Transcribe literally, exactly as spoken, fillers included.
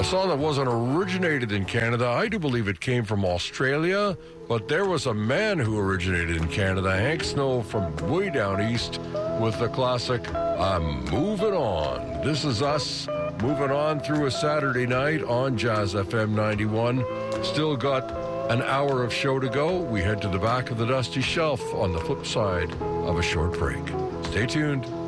A song that wasn't originated in Canada. I do believe it came from Australia, but there was a man who originated in Canada, Hank Snow from way down east, with the classic, I'm Moving On. This is us moving on through a Saturday night on Jazz F M ninety-one. Still got an hour of show to go. We head to the back of the dusty shelf on the flip side of a short break. Stay tuned.